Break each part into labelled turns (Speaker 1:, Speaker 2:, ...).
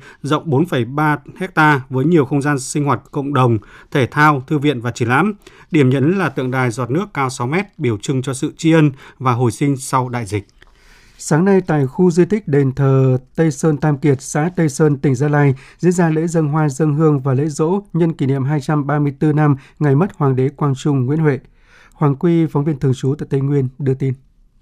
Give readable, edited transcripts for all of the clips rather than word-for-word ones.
Speaker 1: rộng 4,3 ha với nhiều không gian sinh hoạt cộng đồng, thể thao, thư viện và triển lãm. Điểm nhấn là tượng đài giọt nước cao 6 mét biểu trưng cho sự tri ân và hồi sinh sau đại dịch.
Speaker 2: Sáng nay tại khu di tích đền thờ Tây Sơn Tam Kiệt, xã Tây Sơn, tỉnh Gia Lai diễn ra lễ dâng hoa dâng hương và lễ dỗ nhân kỷ niệm 234 năm ngày mất Hoàng đế Quang Trung Nguyễn Huệ. Hoàng Quy, phóng viên thường trú tại Tây Nguyên đưa tin.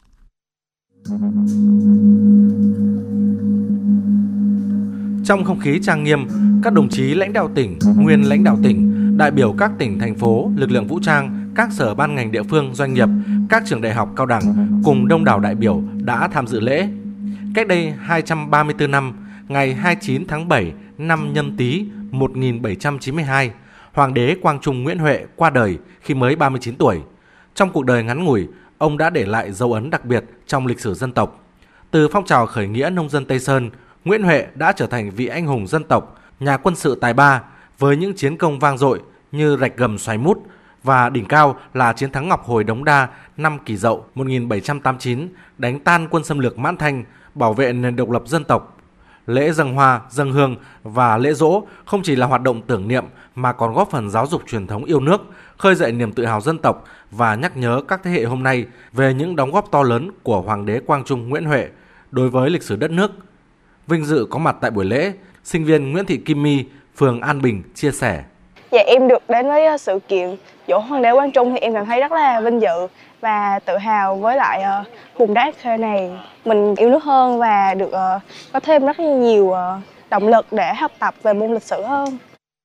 Speaker 3: Trong không khí trang nghiêm, các đồng chí lãnh đạo tỉnh, nguyên lãnh đạo tỉnh, đại biểu các tỉnh, thành phố, lực lượng vũ trang, các sở ban ngành địa phương, doanh nghiệp, các trường đại học cao đẳng cùng đông đảo đại biểu đã tham dự lễ. Cách đây 234 năm, ngày 29 tháng 7 năm Nhâm Tý 1792, Hoàng đế Quang Trung Nguyễn Huệ qua đời khi mới 39 tuổi. Trong cuộc đời ngắn ngủi, ông đã để lại dấu ấn đặc biệt trong lịch sử dân tộc. Từ phong trào khởi nghĩa nông dân Tây Sơn, Nguyễn Huệ đã trở thành vị anh hùng dân tộc, nhà quân sự tài ba với những chiến công vang dội như rạch gầm Xoài Mút và đỉnh cao là chiến thắng Ngọc Hồi Đống Đa năm Kỷ Dậu 1789 đánh tan quân xâm lược Mãn Thanh, bảo vệ nền độc lập dân tộc. Lễ dâng hoa, dâng hương và lễ dỗ không chỉ là hoạt động tưởng niệm mà còn góp phần giáo dục truyền thống yêu nước, khơi dậy niềm tự hào dân tộc và nhắc nhớ các thế hệ hôm nay về những đóng góp to lớn của Hoàng đế Quang Trung Nguyễn Huệ đối với lịch sử đất nước. Vinh dự có mặt tại buổi lễ, sinh viên Nguyễn Thị Kim My, phường An Bình chia sẻ.
Speaker 4: Dạ, em được đến với sự kiện dỗ Hoàng đế Quang Trung thì em cảm thấy rất là vinh dự và tự hào với lại vùng đất này. Mình yêu nước hơn và được có thêm rất nhiều động lực để học tập về môn lịch sử hơn.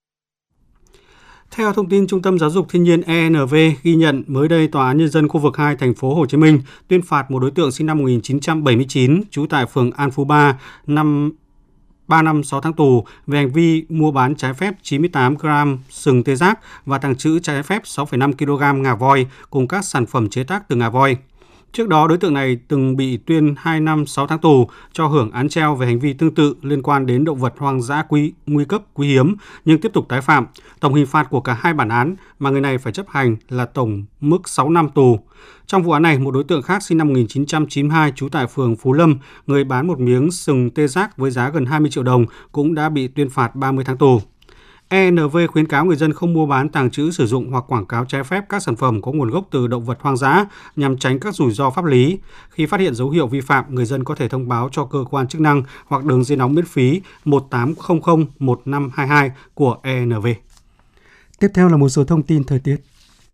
Speaker 1: Theo thông tin Trung tâm Giáo dục Thiên nhiên ENV ghi nhận, mới đây Tòa án Nhân dân khu vực 2 thành phố Hồ Chí Minh tuyên phạt một đối tượng sinh năm 1979 trú tại phường An Phú 3 3 năm 6 tháng tù về hành vi mua bán trái phép 98 g sừng tê giác và tàng trữ trái phép 6,5 kg ngà voi cùng các sản phẩm chế tác từ ngà voi. Trước đó, đối tượng này từng bị tuyên 2 năm 6 tháng tù cho hưởng án treo về hành vi tương tự liên quan đến động vật hoang dã nguy cấp quý hiếm nhưng tiếp tục tái phạm. Tổng hình phạt của cả hai bản án mà người này phải chấp hành là tổng mức 6 năm tù. Trong vụ án này, một đối tượng khác sinh năm 1992 trú tại phường Phú Lâm, người bán một miếng sừng tê giác với giá gần 20 triệu đồng cũng đã bị tuyên phạt 30 tháng tù. ENV khuyến cáo người dân không mua bán, tàng trữ, sử dụng hoặc quảng cáo trái phép các sản phẩm có nguồn gốc từ động vật hoang dã nhằm tránh các rủi ro pháp lý. Khi phát hiện dấu hiệu vi phạm, người dân có thể thông báo cho cơ quan chức năng hoặc đường dây nóng miễn phí 1800 1522 của ENV.
Speaker 2: Tiếp theo là một số thông tin thời tiết.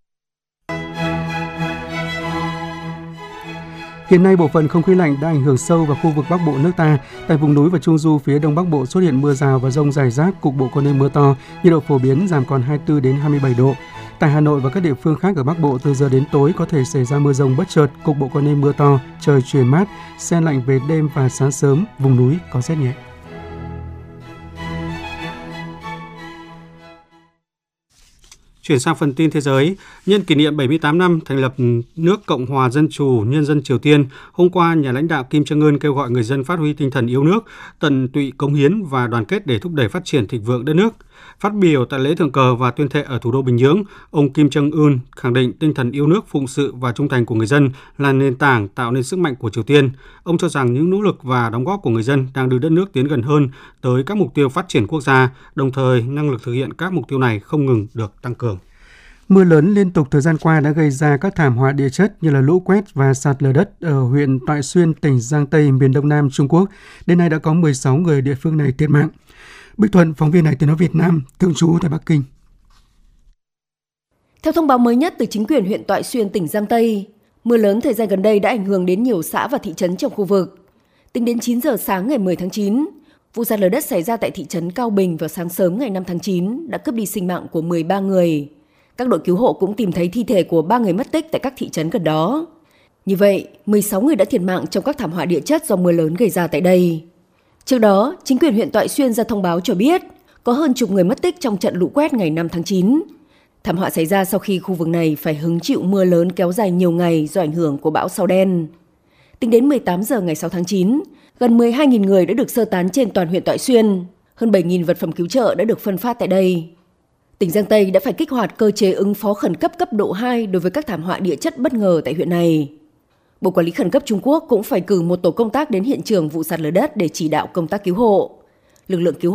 Speaker 2: Hiện nay, bộ phận không khí lạnh đã ảnh hưởng sâu vào khu vực Bắc Bộ nước ta. Tại vùng núi và Trung Du phía Đông Bắc Bộ xuất hiện mưa rào và dông rải rác, cục bộ có nơi mưa to, nhiệt độ phổ biến giảm còn 24 đến 27 độ. Tại Hà Nội và các địa phương khác ở Bắc Bộ, từ giờ đến tối có thể xảy ra mưa rông bất chợt, cục bộ có nơi mưa to, trời chuyển mát, se lạnh về đêm và sáng sớm, vùng núi có rét nhẹ.
Speaker 1: Chuyển sang phần tin thế giới, nhân kỷ niệm 78 năm thành lập nước Cộng hòa Dân chủ Nhân dân Triều Tiên, hôm qua nhà lãnh đạo Kim Jong Un kêu gọi người dân phát huy tinh thần yêu nước, tận tụy cống hiến và đoàn kết để thúc đẩy phát triển thịnh vượng đất nước. Phát biểu tại lễ thượng cờ và tuyên thệ ở thủ đô Bình Nhưỡng, ông Kim Jong Un khẳng định tinh thần yêu nước, phụng sự và trung thành của người dân là nền tảng tạo nên sức mạnh của Triều Tiên. Ông cho rằng những nỗ lực và đóng góp của người dân đang đưa đất nước tiến gần hơn tới các mục tiêu phát triển quốc gia, đồng thời năng lực thực hiện các mục tiêu này không ngừng được tăng cường.
Speaker 2: Mưa lớn liên tục thời gian qua đã gây ra các thảm họa địa chất như là lũ quét và sạt lở đất ở huyện Toại Xuyên, tỉnh Giang Tây, miền Đông Nam Trung Quốc. Đến nay đã có 16 người địa phương này thiệt mạng. Bích Thuận, phóng viên Đài Tiếng nói Việt Nam, thường trú tại Bắc Kinh.
Speaker 5: Theo thông báo mới nhất từ chính quyền huyện Toại Xuyên, tỉnh Giang Tây, mưa lớn thời gian gần đây đã ảnh hưởng đến nhiều xã và thị trấn trong khu vực. Tính đến 9 giờ sáng ngày 10 tháng 9, vụ sạt lở đất xảy ra tại thị trấn Cao Bình vào sáng sớm ngày 5 tháng 9 đã cướp đi sinh mạng của 13 người. Các đội cứu hộ cũng tìm thấy thi thể của 3 người mất tích tại các thị trấn gần đó. Như vậy, 16 người đã thiệt mạng trong các thảm họa địa chất do mưa lớn gây ra tại đây. Trước đó, chính quyền huyện Toại Xuyên ra thông báo cho biết có hơn chục người mất tích trong trận lũ quét ngày 5 tháng 9. Thảm họa xảy ra sau khi khu vực này phải hứng chịu mưa lớn kéo dài nhiều ngày do ảnh hưởng của bão Sao Đen. Tính đến 18 giờ ngày 6 tháng 9, gần 12.000 người đã được sơ tán trên toàn huyện Toại Xuyên. Hơn 7.000 vật phẩm cứu trợ đã được phân phát tại đây. Tỉnh Giang Tây đã phải kích hoạt cơ chế ứng phó khẩn cấp cấp độ 2 đối với các thảm họa địa chất bất ngờ tại huyện này. Bộ Quản lý Khẩn cấp Trung Quốc cũng phải cử một tổ công tác đến hiện trường vụ sạt lở đất để chỉ đạo công tác cứu hộ. Lực lượng cứu hộ